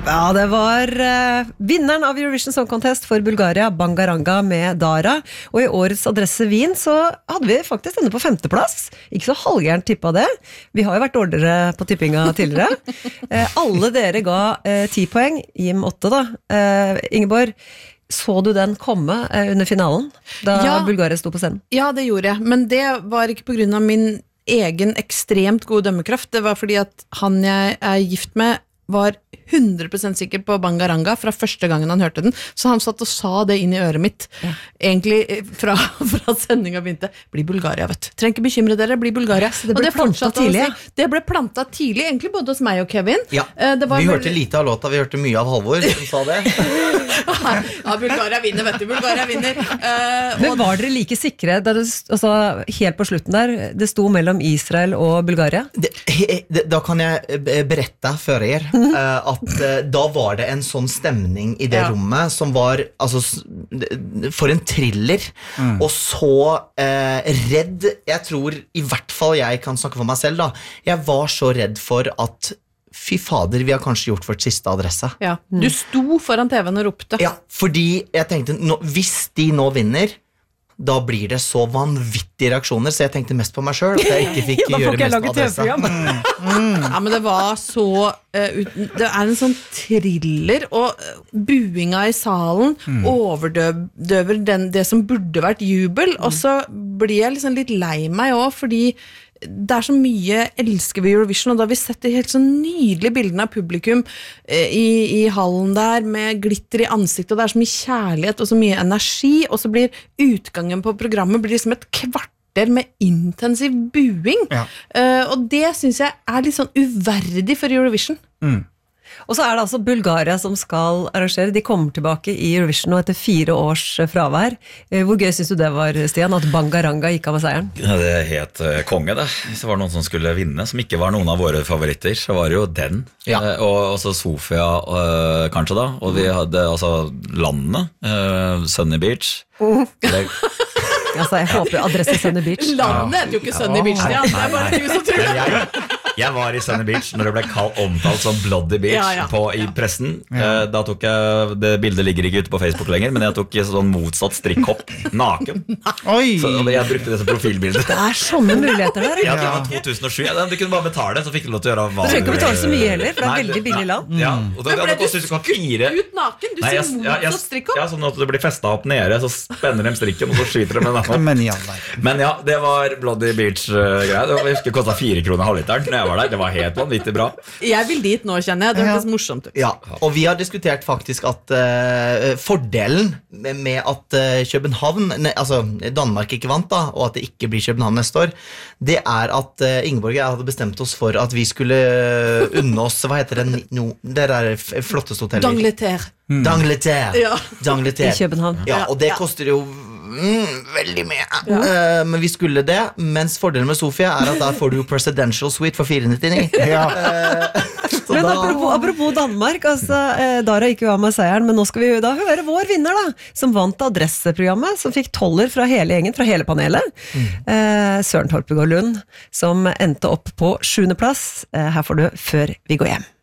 Ja, det var vinneren av Eurovision Song Contest for Bulgaria, Bangaranga med Dara. Og i årets Adresse Wien så hadde vi faktisk denne på 5. plass. Ikke så halvgjernt tippa det. Vi har jo vært dårligere på tippinga tidligere. Alle dere ga 10 poeng, Jim 8 da. Ingeborg, så du den komme under finalen, da Bulgaria sto på scenen? Ja, det gjorde jeg, men det var ikke på grunn av min egen ekstremt gode dømmekraft. Det var fordi at han jeg er gift med var 100% sikker på Bangaranga fra første gangen han hørte den, så han satt og sa det inn i øret mitt egentlig fra sendingen begynte, bli Bulgaria vet du, trenger ikke bekymre dere, bli Bulgaria så det ble plantet tidlig det ble plantet tidlig, egentlig både hos meg og Kevin vi hørte lite av låta, vi hørte mye av Halvor som sa det Bulgaria vinner, vet du, Bulgaria vinner men var dere like sikre da det, altså, helt på slutten der det sto mellom Israel og Bulgaria? Da kan jeg berette for dere at da var det en sånn stemning i det rommet som var altså, for en thriller og så redd jeg tror i hvert fall jeg kan snakke for meg selv da jeg var så redd for at fy fader, vi har kanskje gjort vårt siste adresse du sto foran TV-en og ropte fordi jeg tenkte hvis de nå vinner da blir det så vanvittige reaksjoner så jeg tenkte mest på meg selv at jeg ikke fikk gjøre mest av adresse ja, men det var så det en sånn thriller og buinga i salen overdøver det som burde vært jubel og så blir jeg liksom litt lei meg også fordi det så mye elsker vi Eurovision og da har vi sett de helt sånn nydelige bildene av publikum i hallen der med glitter i ansiktet og det så mye kjærlighet og så mye energi og så blir utgangen på programmet blir liksom et kvarter med intensiv buing og det synes jeg litt sånn uverdig for Eurovision Og så det altså Bulgaria som skal arrangere. De kommer tilbake i Eurovision nå etter 4 års fravær. Hvor gøy synes du det var, Stian, at Bangaranga gikk av med seieren? Ja, det het konge, det. Hvis det var noen som skulle vinne, som ikke var noen av våre favoritter, så var det jo den. Og også Sofia, kanskje da. Og vi hadde altså landene, Sunny Beach. Altså, jeg håper Adresse Sunny Beach. Landet heter jo ikke Sunny Beach, Stian. Det bare du som tror det. Jeg var i Sunny Beach når det ble omtalt som Bloody Beach i pressen. Da tok jeg, det bildet ligger ikke ute på Facebook lenger, men jeg tok sånn motsatt strikkhopp, naken. Så jeg brukte det som profilbilde. Det sånne muligheter der. Ja, det var 2007. Du kunne bare betale, så fikk du lov til å gjøre hva du trenger ikke betale så mye heller, for det veldig billig land. Ja, og det ble du skutt ut naken? Du sier motsatt strikkhopp? Ja, sånn at det blir festet opp nede, så spenner de strikken, og så skyter de med den. Men ja, det var Bloody Beach-greie. Jeg husker det kostet 4 kroner halvliteren. Var der. Det var helt vanvittig bra. Jeg vil dit nå, kjenner jeg. Det høres morsomt ut. Ja, og vi har diskutert faktisk at fordelen med at København, altså Danmark ikke vant da, og at det ikke blir København neste år, det at Ingeborg og jeg hadde bestemt oss for at vi skulle unne oss, hva heter det? Det flotteste hotellet. D'Angleterre. I København. Ja, og det koster jo veldig mye men vi skulle det, mens fordelen med Sofia at da får du presidential suite for 499 men apropos Danmark altså, Dara gikk jo av med seieren men nå skal vi jo da høre vår vinner da som vant Adresseprogrammet, som fikk 12 fra hele gjengen, fra hele panelet Søren Torpegård Lund som endte opp på 7. plass her får du Før vi går hjem